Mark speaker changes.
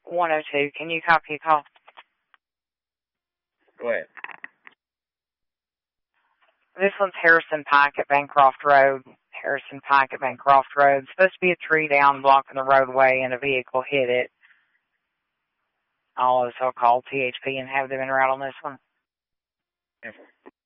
Speaker 1: 102. Can you copy a call?
Speaker 2: Go ahead.
Speaker 1: This one's Harrison Pike at Bancroft Road. Harrison Pike at Bancroft Road. Supposed to be a tree down blocking the roadway and a vehicle hit it. I'll call THP and have them en route on this one.